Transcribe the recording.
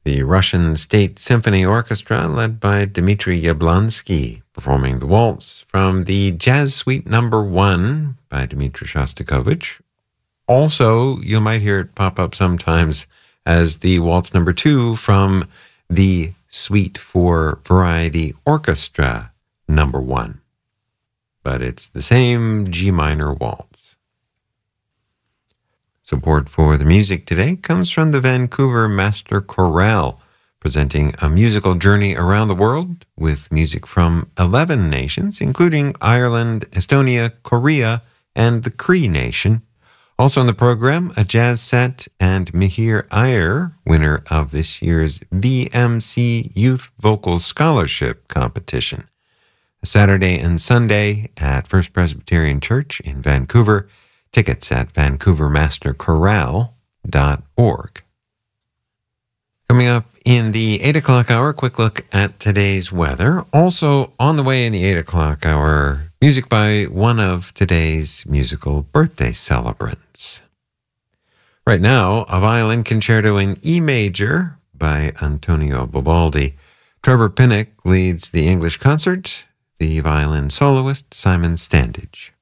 the Russian State Symphony Orchestra, led by Dmitry Yablonsky, performing the waltz from the Jazz Suite No. 1 by Dmitri Shostakovich. Also, you might hear it pop up sometimes as the Waltz No. 2 from the Suite for Variety Orchestra No. 1. But it's the same G minor waltz. Support for the music today comes from the Vancouver Master Chorale, presenting a musical journey around the world with music from 11 nations, including Ireland, Estonia, Korea, and the Cree Nation. Also on the program, a jazz set and Mihir Iyer, winner of this year's VMC Youth Vocal Scholarship Competition. Saturday and Sunday at First Presbyterian Church in Vancouver. Tickets at vancouvermasterchorale.org. Coming up in the 8 o'clock hour, quick look at today's weather. Also on the way in the 8 o'clock hour, music by one of today's musical birthday celebrants. Right now, a violin concerto in E major by Antonio Vivaldi. Trevor Pinnock leads the English concert, the violin soloist Simon Standage.